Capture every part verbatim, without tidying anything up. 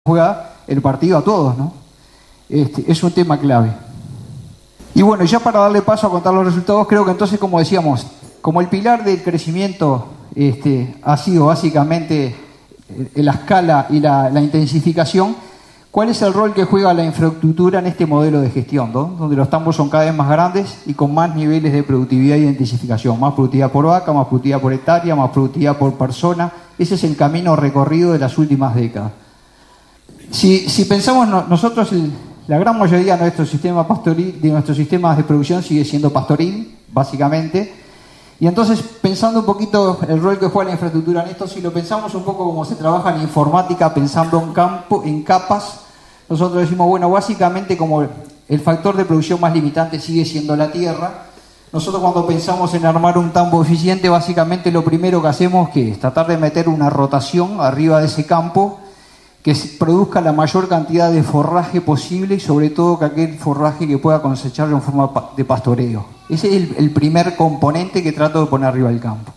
juega el partido a todos, ¿no? Este, es un tema clave. Y bueno, ya para darle paso a contar los resultados, creo que entonces, como decíamos, como el pilar del crecimiento este, ha sido básicamente la escala y la, la intensificación, ¿cuál es el rol que juega la infraestructura en este modelo de gestión, ¿no? Donde los tambos son cada vez más grandes y con más niveles de productividad e intensificación? Más productividad por vaca, más productividad por hectárea, más productividad por persona. Ese es el camino recorrido de las últimas décadas. Si, si pensamos no, nosotros, el, la gran mayoría de nuestro sistema pastoril, de nuestros sistemas de producción sigue siendo pastoril, básicamente. Y entonces, pensando un poquito el rol que juega la infraestructura en esto, si lo pensamos un poco como se trabaja en informática, pensando en campo, en capas, nosotros decimos, bueno, básicamente como el factor de producción más limitante sigue siendo la tierra, nosotros cuando pensamos en armar un tambo eficiente, básicamente lo primero que hacemos que es tratar de meter una rotación arriba de ese campo que produzca la mayor cantidad de forraje posible y sobre todo que aquel forraje que pueda cosecharlo en forma de pastoreo. Ese es el, el primer componente que trato de poner arriba del campo.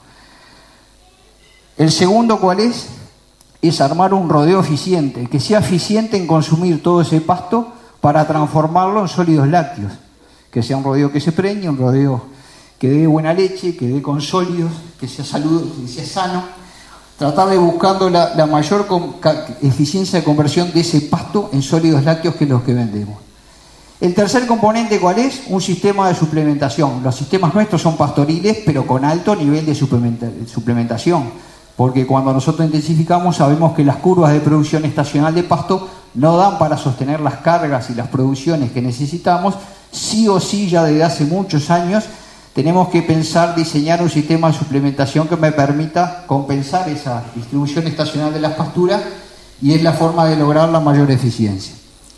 El segundo, ¿cuál es? Es armar un rodeo eficiente, que sea eficiente en consumir todo ese pasto para transformarlo en sólidos lácteos. Que sea un rodeo que se preñe, un rodeo que dé buena leche, que dé con sólidos, que sea salud, que sea sano. Tratar de buscando la, la mayor eficiencia de conversión de ese pasto en sólidos lácteos que es los que vendemos. El tercer componente, ¿cuál es? Un sistema de suplementación. Los sistemas nuestros son pastoriles, pero con alto nivel de suplementa suplementación. Porque cuando nosotros intensificamos, sabemos que las curvas de producción estacional de pasto no dan para sostener las cargas y las producciones que necesitamos. Sí o sí, ya desde hace muchos años, tenemos que pensar, diseñar un sistema de suplementación que me permita compensar esa distribución estacional de las pasturas y es la forma de lograr la mayor eficiencia.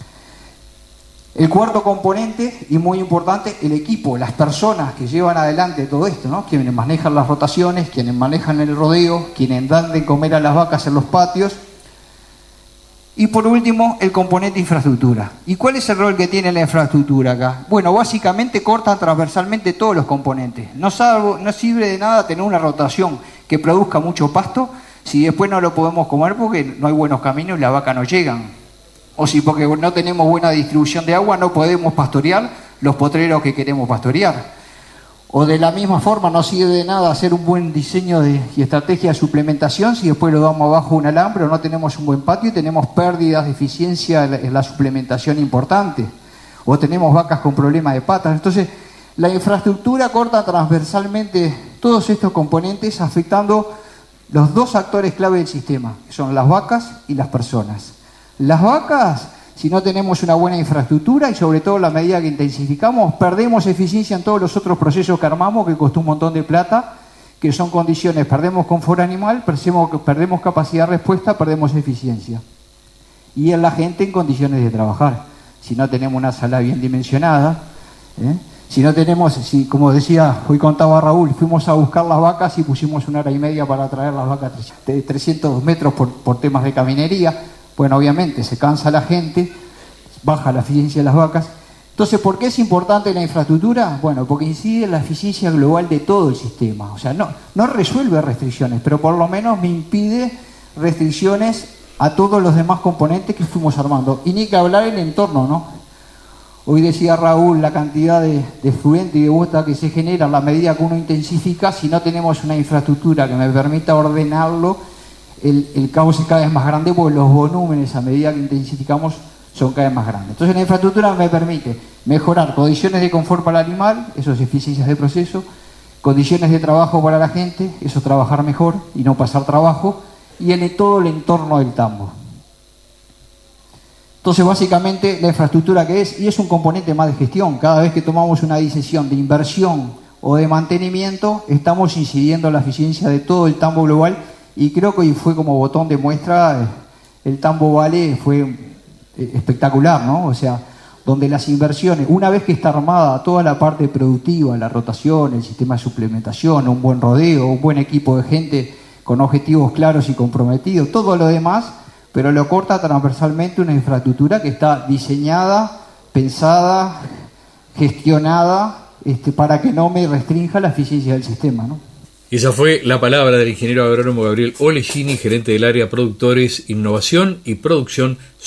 El cuarto componente, y muy importante, el equipo, las personas que llevan adelante todo esto, ¿no? Quienes manejan las rotaciones, quienes manejan el rodeo, quienes dan de comer a las vacas en los patios. Y por último, el componente infraestructura. ¿Y cuál es el rol que tiene la infraestructura acá? Bueno, básicamente corta transversalmente todos los componentes. No, salvo, no sirve de nada tener una rotación que produzca mucho pasto si después no lo podemos comer porque no hay buenos caminos y las vacas no llegan. O si porque no tenemos buena distribución de agua no podemos pastorear los potreros que queremos pastorear. O de la misma forma no sirve de nada hacer un buen diseño de, y estrategia de suplementación si después lo damos abajo un alambre o no tenemos un buen patio y tenemos pérdidas de eficiencia en la, en la suplementación importante. O tenemos vacas con problemas de patas. Entonces, la infraestructura corta transversalmente todos estos componentes afectando los dos actores clave del sistema, que son las vacas y las personas. Las vacas, si no tenemos una buena infraestructura y sobre todo a la medida que intensificamos, perdemos eficiencia en todos los otros procesos que armamos, que costó un montón de plata, que son condiciones, perdemos confort animal, perdemos, perdemos capacidad de respuesta, perdemos eficiencia. Y en la gente en condiciones de trabajar. Si no tenemos una sala bien dimensionada, ¿eh? si no tenemos, si, como decía, hoy contaba Raúl, fuimos a buscar las vacas y pusimos una hora y media para traer las vacas de trescientos metros por, por temas de caminería. Bueno, obviamente se cansa la gente, baja la eficiencia de las vacas. Entonces, ¿por qué es importante la infraestructura? Bueno, porque incide en la eficiencia global de todo el sistema. O sea, no, no resuelve restricciones, pero por lo menos me impide restricciones a todos los demás componentes que fuimos armando. Y ni que hablar el entorno, ¿no? Hoy decía Raúl la cantidad de, de fluente y de bota que se genera a la medida que uno intensifica. Si no tenemos una infraestructura que me permita ordenarlo, El, el caos es cada vez más grande porque los volúmenes a medida que intensificamos son cada vez más grandes. Entonces la infraestructura me permite mejorar condiciones de confort para el animal, eso es eficiencias de proceso, condiciones de trabajo para la gente, eso es trabajar mejor y no pasar trabajo, y en todo el entorno del tambo. Entonces básicamente la infraestructura que es, y es un componente más de gestión, cada vez que tomamos una decisión de inversión o de mantenimiento, estamos incidiendo en la eficiencia de todo el tambo global. Y creo que hoy fue como botón de muestra, el Tambo Vale fue espectacular, ¿no? O sea, donde las inversiones, una vez que está armada toda la parte productiva, la rotación, el sistema de suplementación, un buen rodeo, un buen equipo de gente con objetivos claros y comprometidos, todo lo demás, pero lo corta transversalmente una infraestructura que está diseñada, pensada, gestionada, este, para que no me restrinja la eficiencia del sistema, ¿no? Y esa fue la palabra del ingeniero agrónomo Gabriel Ollesini, gerente del área Productores, Innovación y Producción